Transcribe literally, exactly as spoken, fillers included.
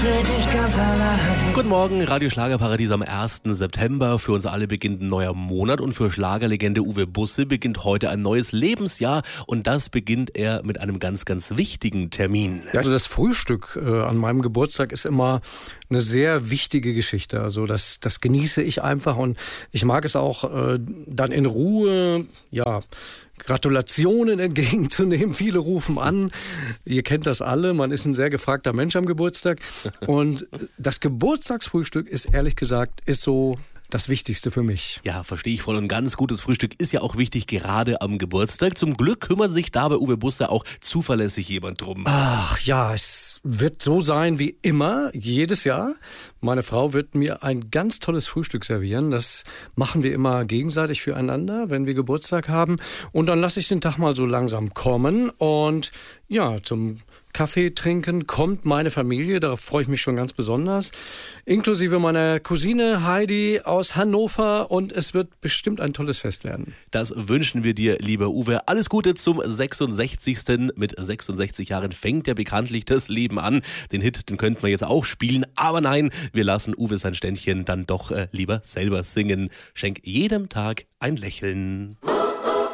Guten Morgen, Radio Schlagerparadies am ersten September. Für uns alle beginnt ein neuer Monat und für Schlagerlegende Uwe Busse beginnt heute ein neues Lebensjahr und das beginnt er mit einem ganz, ganz wichtigen Termin. Ja, also das Frühstück äh, an meinem Geburtstag ist immer eine sehr wichtige Geschichte. Also das, das genieße ich einfach und ich mag es auch äh, dann in Ruhe, ja, Gratulationen entgegenzunehmen. Viele rufen an. Ihr kennt das alle. Man ist ein sehr gefragter Mensch am Geburtstag. Und das Geburtstagsfrühstück ist ehrlich gesagt, ist so das Wichtigste für mich. Ja, verstehe ich voll und ganz. Gutes Frühstück ist ja auch wichtig, gerade am Geburtstag. Zum Glück kümmert sich da bei Uwe Busse auch zuverlässig jemand drum. Ach ja, es wird so sein wie immer, jedes Jahr. Meine Frau wird mir ein ganz tolles Frühstück servieren. Das machen wir immer gegenseitig füreinander, wenn wir Geburtstag haben. Und dann lasse ich den Tag mal so langsam kommen. Und ja, zum Kaffee trinken kommt meine Familie, darauf freue ich mich schon ganz besonders, inklusive meiner Cousine Heidi aus Hannover und es wird bestimmt ein tolles Fest werden. Das wünschen wir dir, lieber Uwe. Alles Gute zum sechsundsechzigsten Mit sechsundsechzig Jahren fängt ja bekanntlich das Leben an. Den Hit, den könnten wir jetzt auch spielen, aber nein, wir lassen Uwe sein Ständchen dann doch äh, lieber selber singen. Schenk jedem Tag ein Lächeln.